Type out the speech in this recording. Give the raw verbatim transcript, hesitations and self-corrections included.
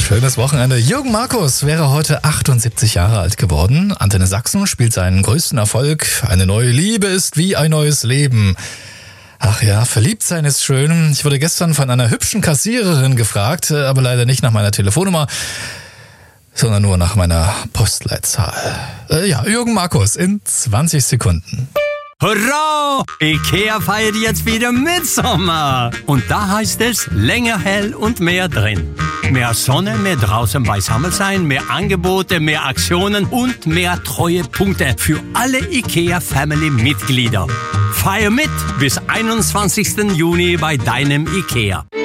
Schönes Wochenende. Jürgen Markus wäre heute achtundsiebzig Jahre alt geworden. Antenne Sachsen spielt seinen größten Erfolg. Eine neue Liebe ist wie ein neues Leben. Ach ja, verliebt sein ist schön. Ich wurde gestern von einer hübschen Kassiererin gefragt, aber leider nicht nach meiner Telefonnummer, sondern nur nach meiner Postleitzahl. Äh, ja, Jürgen Markus in zwanzig Sekunden. Hurra! Ikea feiert jetzt wieder Mitsommer. Und da heißt es länger hell und mehr drin. Mehr Sonne, mehr draußen beisammen sein, mehr Angebote, mehr Aktionen und mehr Treuepunkte für alle Ikea-Family-Mitglieder. Feier mit bis einundzwanzigsten Juni bei deinem Ikea.